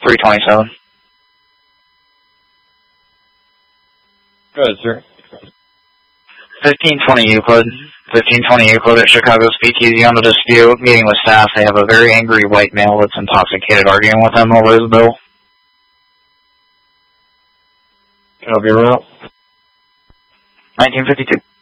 327. Go ahead, sir. 1520 Euclid. 1520 Euclid at Chicago Speakeasy on the dispute. Meeting with staff. They have a very angry white male that's intoxicated arguing with them over his bill. Can I help you out? 1952.